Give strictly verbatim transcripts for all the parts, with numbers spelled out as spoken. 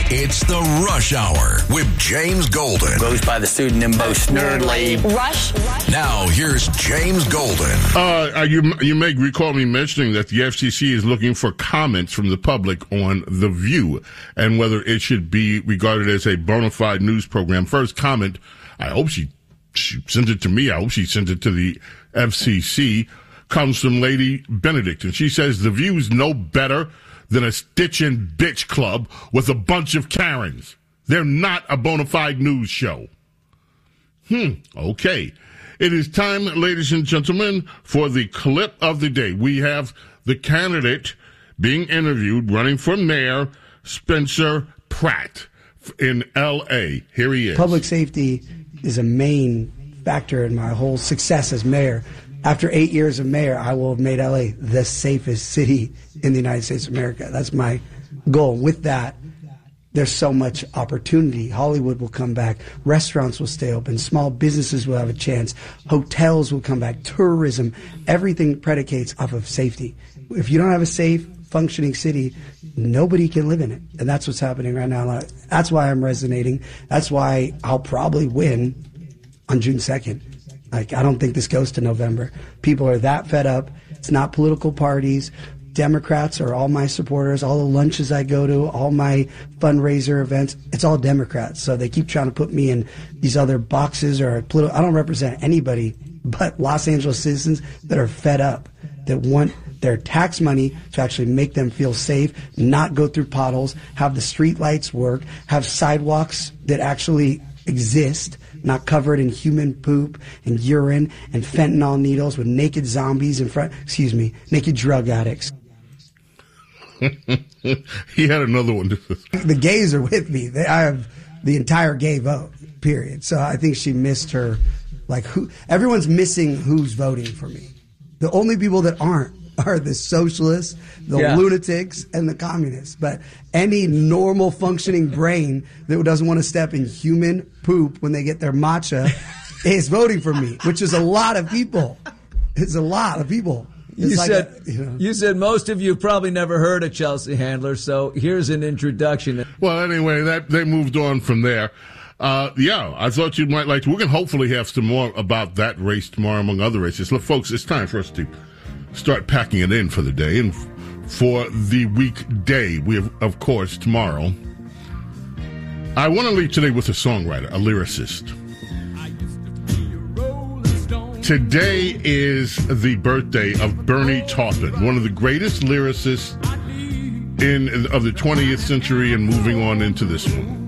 It's the Rush Hour with James Golden. Goes by the pseudonym Bo Snerdley. Rush. Now, here's James Golden. Uh, you, you may recall me mentioning that the F C C is looking for comments from the public on The View and whether it should be regarded as a bona fide news program. First comment, I hope she, she sent it to me. I hope she sent it to the F C C. Comes from Lady Benedict, and she says The View's no better than a stitch and bitch club with a bunch of Karens. They're not a bona fide news show. Hmm, okay. It is time, ladies and gentlemen, for the clip of the day. We have the candidate being interviewed, running for mayor, Spencer Pratt in L A. Here he is. Public safety is a main factor in my whole success as mayor. After eight years of mayor, I will have made L A the safest city in the United States of America. That's my goal. With that, there's so much opportunity. Hollywood will come back. Restaurants will stay open. Small businesses will have a chance. Hotels will come back. Tourism. Everything predicates off of safety. If you don't have a safe, functioning city, nobody can live in it. And that's what's happening right now. That's why I'm resonating. That's why I'll probably win on June second. Like, I don't think this goes to November. People are that fed up. It's not political parties. Democrats are all my supporters. All the lunches I go to, all my fundraiser events, it's all Democrats. So they keep trying to put me in these other boxes or political. I don't represent anybody but Los Angeles citizens that are fed up, that want their tax money to actually make them feel safe, not go through potholes, have the street lights work, have sidewalks that actually exist, not covered in human poop and urine and fentanyl needles with naked zombies in front, excuse me, naked drug addicts. He had another one. The gays are with me. They, I have the entire gay vote, period. So I think she missed her, like, who, everyone's missing who's voting for me. The only people that aren't are the socialists, the yeah. lunatics, and the communists. But any normal functioning brain that doesn't want to step in human poop when they get their matcha is voting for me, which is a lot of people. It's a lot of people. It's You like said a, you know. you said most of you probably never heard of Chelsea Handler, so here's an introduction. Well, anyway, that they moved on from there. Uh, yeah, I thought you might like to. We're going to hopefully have some more about that race tomorrow, among other races. Look, folks, it's time for us to start packing it in for the day. And for the weekday, we have, of course, tomorrow. I want to leave today with a songwriter, a lyricist. Today is the birthday of Bernie Taupin, one of the greatest lyricists in of the twentieth century and moving on into this one.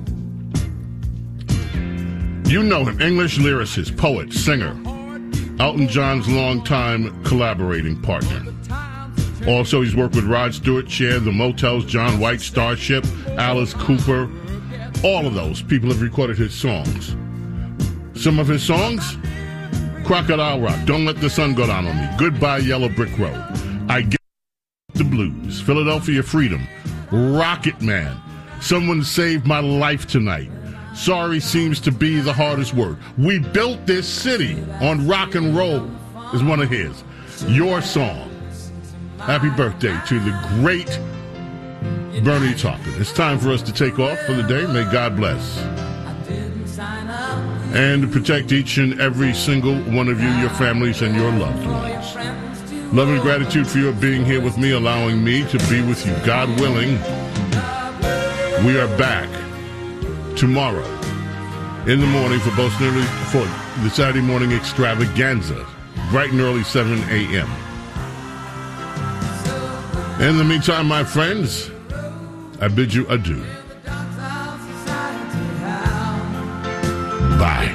You know him, English lyricist, poet, singer, Elton John's longtime collaborating partner. Also, he's worked with Rod Stewart, Cher, The Motels, John White, Starship, Alice Cooper. All of those people have recorded his songs. Some of his songs: Crocodile Rock, Don't Let the Sun Go Down on Me, Goodbye Yellow Brick Road, I Get the Blues, Philadelphia Freedom, Rocket Man, Someone Saved My Life Tonight, Sorry Seems to Be the Hardest Word, We Built This City on Rock and Roll is one of his. Your Song. Happy birthday to the great Bernie Taupin. It's time for us to take off for the day. May God bless and protect each and every single one of you, your families, and your loved ones. Love and gratitude for your being here with me, allowing me to be with you. God willing, we are back tomorrow in the morning for Bo Snerdley for the Saturday morning extravaganza, bright and early, seven a.m. In the meantime, my friends, I bid you adieu. Bye.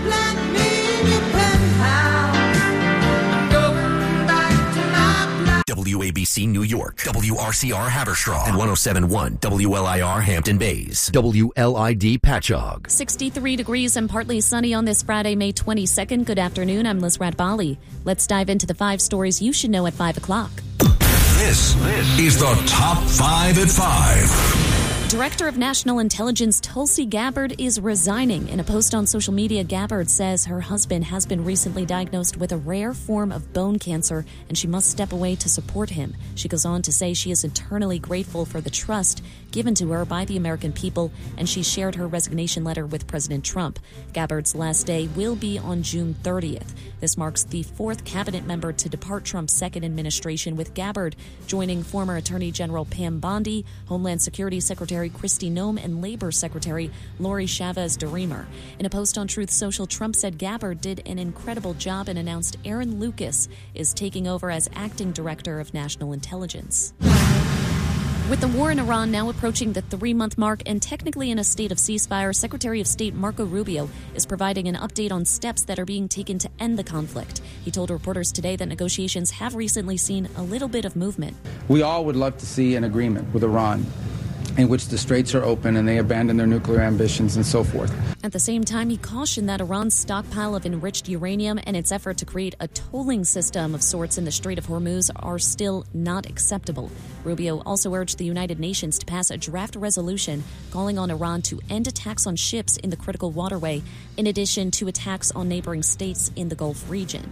W A B C New York, W R C R Haverstraw, and one oh seven point one W L I R Hampton Bays, W L I D Patchogue. sixty-three degrees and partly sunny on this Friday, May twenty-second. Good afternoon. I'm Liz Radbali. Let's dive into the five stories you should know at five o'clock. This, this is the Top five at five. Director of National Intelligence Tulsi Gabbard is resigning. In a post on social media, Gabbard says her husband has been recently diagnosed with a rare form of bone cancer and she must step away to support him. She goes on to say she is eternally grateful for the trust given to her by the American people, and she shared her resignation letter with President Trump. Gabbard's last day will be on June thirtieth. This marks the fourth cabinet member to depart Trump's second administration, with Gabbard joining former Attorney General Pam Bondi, Homeland Security Secretary Kristi Noem, and Labor Secretary Lori Chavez DeRemer. In a post on Truth Social, Trump said Gabbard did an incredible job and announced Aaron Lucas is taking over as acting director of national intelligence. With the war in Iran now approaching the three-month mark and technically in a state of ceasefire, Secretary of State Marco Rubio is providing an update on steps that are being taken to end the conflict. He told reporters today that negotiations have recently seen a little bit of movement. We all would love to see an agreement with Iran in which the straits are open and they abandon their nuclear ambitions and so forth. At the same time, he cautioned that Iran's stockpile of enriched uranium and its effort to create a tolling system of sorts in the Strait of Hormuz are still not acceptable. Rubio also urged the United Nations to pass a draft resolution calling on Iran to end attacks on ships in the critical waterway, in addition to attacks on neighboring states in the Gulf region.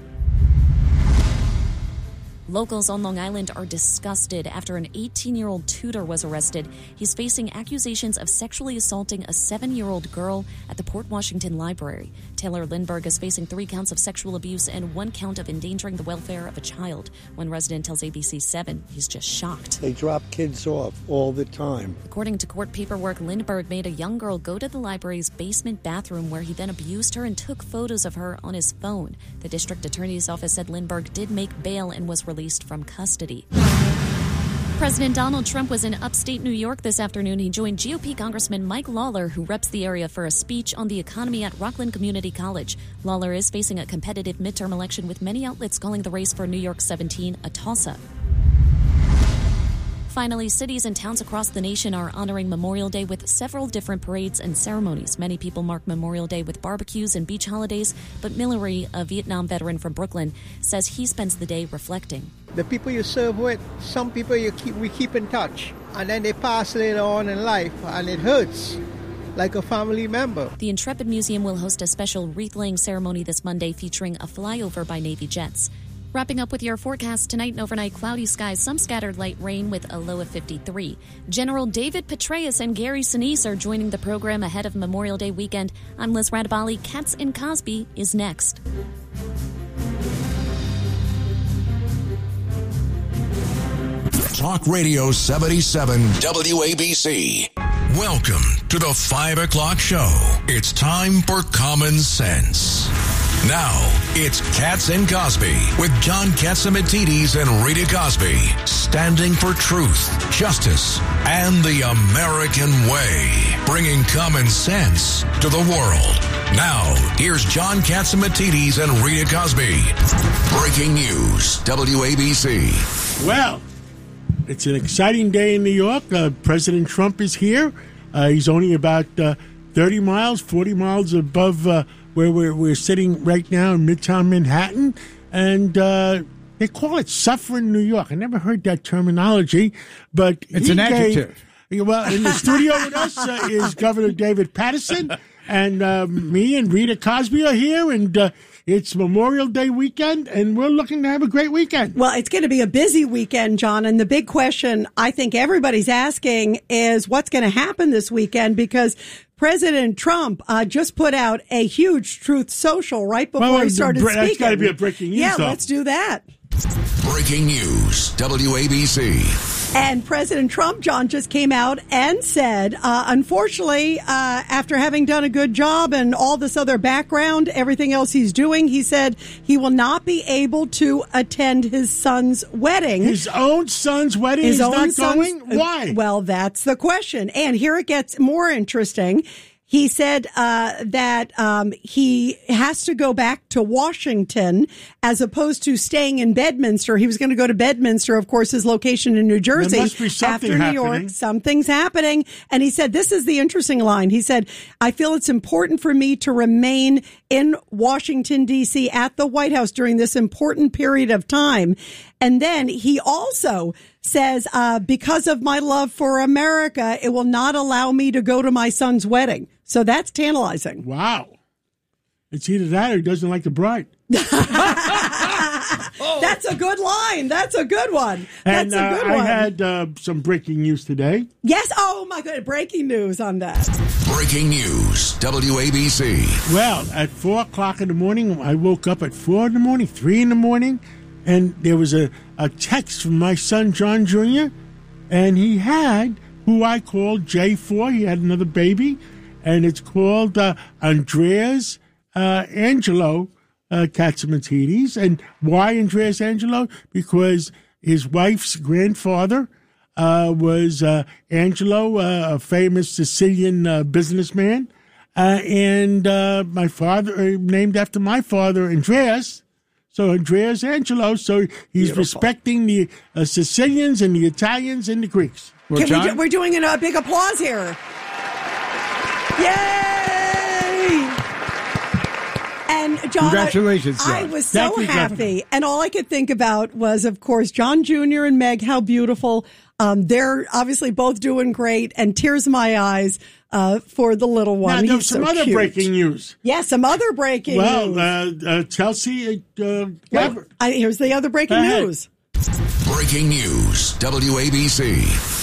Locals on Long Island are disgusted after an eighteen-year-old tutor was arrested. He's facing accusations of sexually assaulting a seven-year-old girl at the Port Washington Library. Taylor Lindbergh is facing three counts of sexual abuse and one count of endangering the welfare of a child. One resident tells A B C seven he's just shocked. They drop kids off all the time. According to court paperwork, Lindbergh made a young girl go to the library's basement bathroom where he then abused her and took photos of her on his phone. The district attorney's office said Lindbergh did make bail and was released released from custody. President Donald Trump was in upstate New York this afternoon. He joined G O P Congressman Mike Lawler, who reps the area, for a speech on the economy at Rockland Community College. Lawler is facing a competitive midterm election, with many outlets calling the race for New York seventeen a toss-up. Finally, cities and towns across the nation are honoring Memorial Day with several different parades and ceremonies. Many people mark Memorial Day with barbecues and beach holidays, but Millery, a Vietnam veteran from Brooklyn, says he spends the day reflecting. The people you serve with, some people you keep, we keep in touch, and then they pass later on in life, and it hurts, like a family member. The Intrepid Museum will host a special wreath-laying ceremony this Monday featuring a flyover by Navy jets. Wrapping up with your forecast tonight and overnight: cloudy skies, some scattered light rain with a low of fifty-three. General David Petraeus and Gary Sinise are joining the program ahead of Memorial Day weekend. I'm Liz Radabali. Katz and Cosby is next. Talk Radio seventy-seven W A B C. Welcome to the five o'clock show. It's time for Common Sense. Now, it's Katz and Cosby with John Catsimatidis and Rita Cosby, standing for truth, justice, and the American way, bringing common sense to the world. Now, here's John Catsimatidis and Rita Cosby. Breaking news, W A B C. Well, it's an exciting day in New York. Uh, President Trump is here. Uh, he's only about uh, thirty miles, forty miles above uh, where we're, we're sitting right now in Midtown Manhattan. And uh, they call it suffering New York. I never heard that terminology, but it's an adjective. Gave, well, in the studio with us uh, is Governor David Paterson, and uh, me and Rita Cosby are here, and uh, it's Memorial Day weekend, and we're looking to have a great weekend. Well, it's going to be a busy weekend, John, and the big question I think everybody's asking is what's going to happen this weekend, because President Trump uh, just put out a huge Truth Social right before well, he started that's speaking. That's got to be a breaking news, Yeah, though. let's do that. Breaking news, W A B C. And President Trump, John, just came out and said, uh, unfortunately, uh, after having done a good job and all this other background, everything else he's doing, he said he will not be able to attend his son's wedding. His own son's wedding his is own not son's, going? Why? Well, that's the question. And here it gets more interesting. He said uh, that um, he has to go back to Washington as opposed to staying in Bedminster. He was going to go to Bedminster, of course, his location in New Jersey. There must be something After New happening. York, something's happening. And he said, this is the interesting line. He said, I feel it's important for me to remain in Washington, D C at the White House during this important period of time. And then he also says, uh, because of my love for America, it will not allow me to go to my son's wedding. So that's tantalizing. Wow. It's either that or he doesn't like the bride. That's a good line. That's a good one. That's And a uh, good I one. had uh, some breaking news today. Yes. Oh, my God. Breaking news on that. Breaking news, W A B C. Well, at four o'clock in the morning, I woke up at four in the morning, three in the morning, and there was a, a text from my son, John Junior, and he had who I called J four. He had another baby, and it's called uh, Andreas uh, Angelo uh, Katzimatidis. And why Andreas Angelo? Because his wife's grandfather uh, was uh, Angelo, uh, a famous Sicilian uh, businessman. Uh, and uh, my father, uh, named after my father, Andreas. So Andreas Angelo. So he's Beautiful. respecting the uh, Sicilians and the Italians and the Greeks. Well, Can we do, we're doing a big applause here. Yay! And John, Congratulations, I, I John. was so Thank you, happy. Governor. And all I could think about was, of course, John Junior and Meg, how beautiful. Um, they're obviously both doing great, and tears in my eyes uh, for the little one. Now, there was He's some so other cute. breaking news. Yeah, some other breaking Well, news. uh, uh, Chelsea uh, Gabbard. I, here's the other breaking Go ahead. news. Breaking news, W A B C.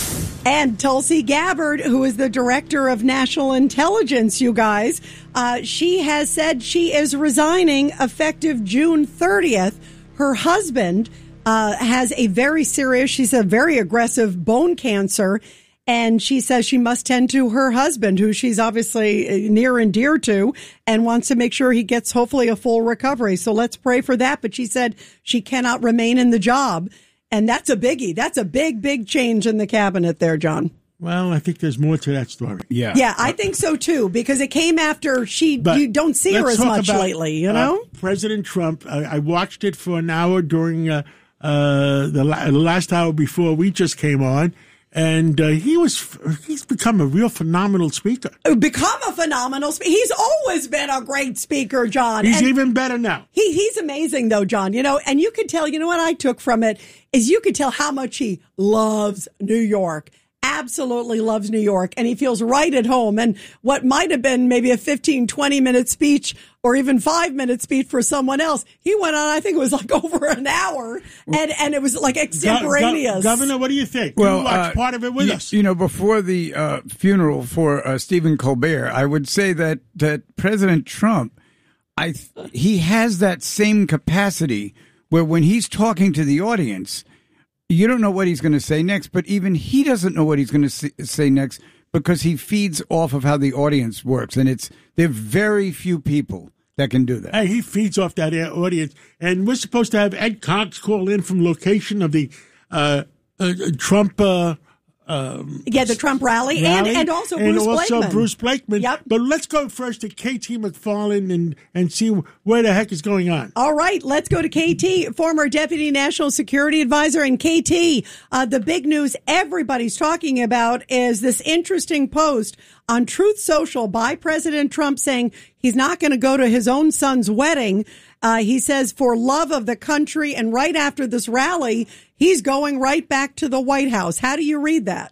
And Tulsi Gabbard, who is the director of national intelligence, you guys, uh, she has said she is resigning effective June thirtieth. Her husband uh, has a very serious, she's a very aggressive bone cancer. And she says she must tend to her husband, who she's obviously near and dear to, and wants to make sure he gets hopefully a full recovery. So let's pray for that. But she said she cannot remain in the job. And that's a biggie. That's a big, big change in the cabinet there, John. Well, I think there's more to that story. Yeah. Yeah, I think so, too, because it came after she, But you don't see her let's as talk much about, lately, you know? Uh, President Trump, I, I watched it for an hour during uh, uh, the, la- the last hour before we just came on. And uh, he was, he's become a real phenomenal speaker. Become a phenomenal speaker. He's always been a great speaker, John. He's And even better now. He He's amazing, though, John. You know, and you could tell, you know what I took from it is you could tell how much he loves New York. Absolutely loves New York, and he feels right at home. And what might have been maybe a fifteen, twenty minute speech or even five minute speech for someone else, he went on, I think it was like over an hour, and, and it was like extemporaneous. Go- go- Governor, what do you think? Well, you watched uh, part of it with you, us. You know, before the uh, funeral for uh, Stephen Colbert, I would say that, that President Trump, I th- he has that same capacity where when he's talking to the audience, you don't know what he's going to say next, but even he doesn't know what he's going to say next because he feeds off of how the audience works. And it's there are very few people that can do that. Hey, he feeds off that audience. And we're supposed to have Ed Cox call in from location of the uh, uh, Trump uh, um, Yeah, the Trump rally, rally, and, and also and Bruce also Blakeman. Bruce Blakeman. Yep. But let's go first to K T McFarland and, and see where the heck is going on. All right, let's go to K T, former Deputy National Security Advisor. And K T, uh, the big news everybody's talking about is this interesting post on Truth Social by President Trump saying he's not going to go to his own son's wedding. Uh, he says for love of the country, and right after this rally, he's going right back to the White House. How do you read that?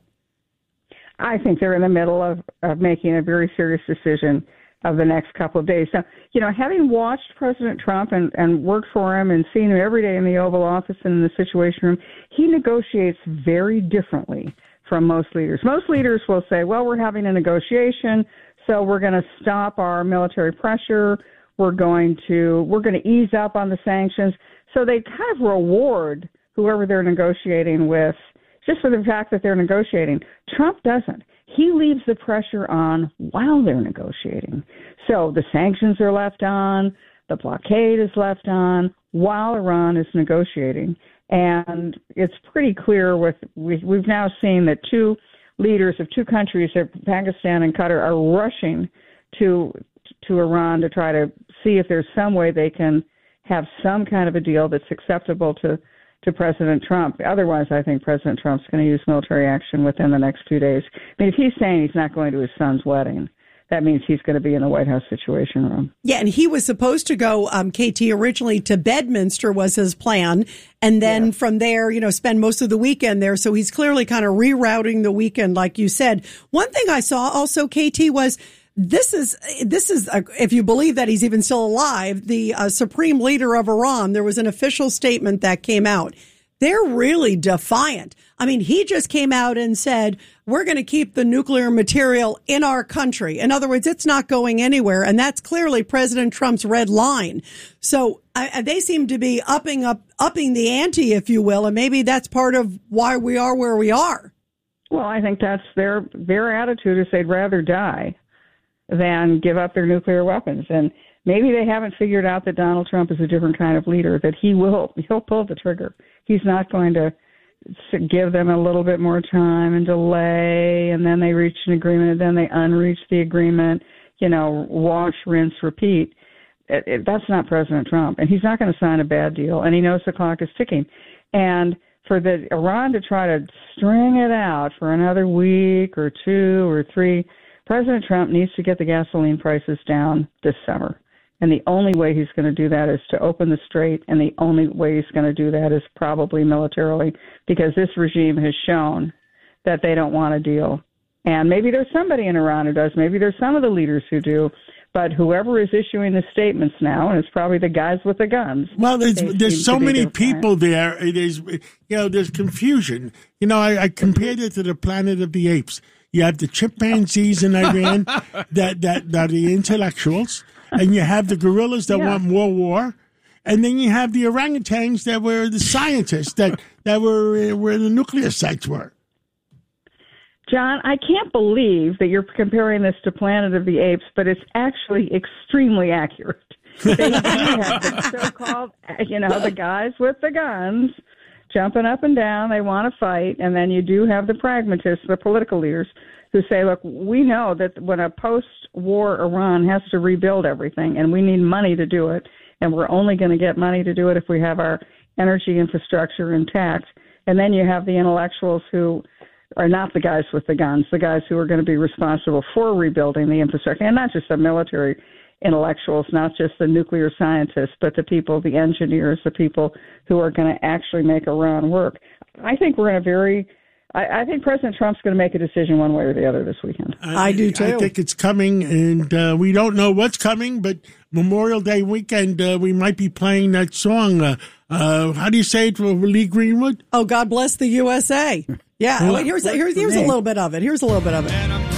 I think they're in the middle of, of making a very serious decision of the next couple of days. So, you know, having watched President Trump and, and worked for him and seen him every day in the Oval Office and in the Situation Room, he negotiates very differently from most leaders. Most leaders will say, well, we're having a negotiation, so we're going to stop our military pressure. We're going to we're going to ease up on the sanctions. So they kind of reward whoever they're negotiating with just for the fact that they're negotiating. Trump doesn't. He leaves the pressure on while they're negotiating. So the sanctions are left on, the blockade is left on while Iran is negotiating. And it's pretty clear with we, we've now seen that two leaders of two countries, Pakistan and Qatar, are rushing to to Iran to try to see if there's some way they can have some kind of a deal that's acceptable to, to President Trump. Otherwise, I think President Trump's going to use military action within the next few days. I mean, if he's saying he's not going to his son's wedding, that means he's going to be in the White House Situation Room. Yeah, and he was supposed to go, um, K T, originally to Bedminster was his plan, and then yeah. from there, you know, spend most of the weekend there. So he's clearly kind of rerouting the weekend, like you said. One thing I saw also, K T, was this is, this is uh, if you believe that he's even still alive, the uh, supreme leader of Iran, there was an official statement that came out. They're really defiant. I mean, he just came out and said, we're going to keep the nuclear material in our country. In other words, it's not going anywhere. And that's clearly President Trump's red line. So uh, they seem to be upping up, upping the ante, if you will. And maybe that's part of why we are where we are. Well, I think that's their, their attitude is they'd rather die than give up their nuclear weapons. And maybe they haven't figured out that Donald Trump is a different kind of leader, that he will, he'll pull the trigger. He's not going to give them a little bit more time and delay, and then they reach an agreement, and then they unreach the agreement, you know, wash, rinse, repeat. It, it, that's not President Trump, and he's not going to sign a bad deal, and he knows the clock is ticking. And for the Iran to try to string it out for another week or two or three, President Trump needs to get the gasoline prices down this summer. And the only way he's going to do that is to open the strait, and the only way he's going to do that is probably militarily, because this regime has shown that they don't want a deal. And maybe there's somebody in Iran who does. Maybe there's some of the leaders who do. But whoever is issuing the statements now, and it's probably the guys with the guns. Well, there's there's so many people there. There's, you know, there's confusion. You know, I, I compared it to the Planet of the Apes. You have the chimpanzees in Iran that, that, that are the intellectuals. And you have the gorillas that yeah. want more war, and then you have the orangutans that were the scientists that, that were where the nuclear sites were. John, I can't believe that you're comparing this to Planet of the Apes, but it's actually extremely accurate. They do have the so-called, you know, the guys with the guns jumping up and down. They want to fight, and then you do have the pragmatists, the political leaders, who say, look, we know that when a post-war Iran has to rebuild everything, and we need money to do it, and we're only going to get money to do it if we have our energy infrastructure intact. And then you have the intellectuals who are not the guys with the guns, the guys who are going to be responsible for rebuilding the infrastructure, and not just the military intellectuals, not just the nuclear scientists, but the people, the engineers, the people who are going to actually make Iran work. I think we're in a very... I, I think President Trump's going to make a decision one way or the other this weekend. I, I do, too. I think it's coming, and uh, we don't know what's coming, but Memorial Day weekend, uh, we might be playing that song. Uh, uh, how do you say it for Lee Greenwood? Oh, God bless the U S A. Yeah, well, here's, here's, here's a little bit of it. Here's a little bit of it.